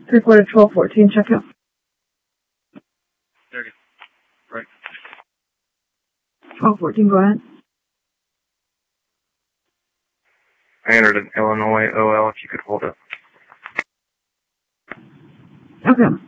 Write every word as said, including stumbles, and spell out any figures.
Three quarter twelve fourteen, check out. thirty. Right. twelve fourteen, go ahead. I entered an Illinois O L if you could hold it. Okay.